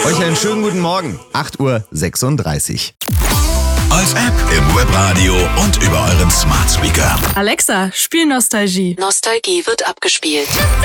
Euch einen schönen guten Morgen. 8:36 Uhr. Als App im Webradio und über euren Smart Speaker. Alexa, spiel Nostalgie. Nostalgie wird abgespielt.